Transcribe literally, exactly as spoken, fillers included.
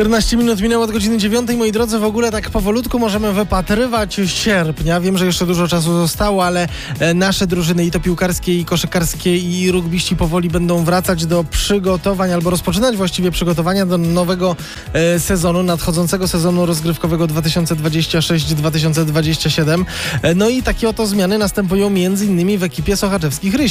czternaście minut minęło od godziny dziewiątej. Moi drodzy, w ogóle tak powolutku możemy wypatrywać sierpnia. Wiem, że jeszcze dużo czasu zostało, ale nasze drużyny i to piłkarskie, i koszykarskie, i rugbiści powoli będą wracać do przygotowań, albo rozpoczynać właściwie przygotowania do nowego e, sezonu, nadchodzącego sezonu rozgrywkowego dwa tysiące dwudziesty szósty dwa tysiące dwudziesty siódmy. E, no i takie oto zmiany następują między innymi w ekipie sochaczewskich Rysi.